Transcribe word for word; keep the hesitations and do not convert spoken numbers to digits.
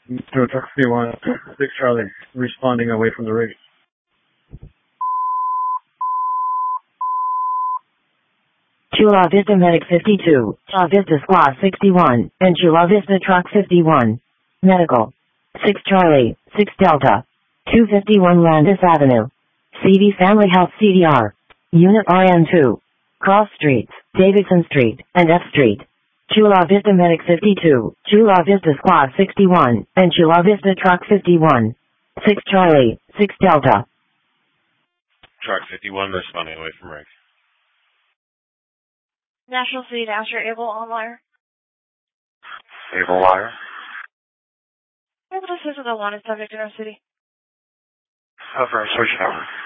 Metro Truck fifty-one, six Charlie, responding away from the rig. Chula Vista Medic fifty-two, Chula Vista Squad sixty-one, and Chula Vista Truck fifty-one. Medical. six Charlie, six Delta. two fifty-one Landis Avenue. C D Family Health C D R. Unit R N two. Cross Streets, Davidson Street, and F Street. Chula Vista Medic fifty-two, Chula Vista Squad sixty-one, and Chula Vista Truck fifty-one. six Charlie, six Delta. Truck fifty-one responding away from rig. National City Dasher, Able on wire. Able wire. Able to assist with a wanted subject in our city. Over, switch over.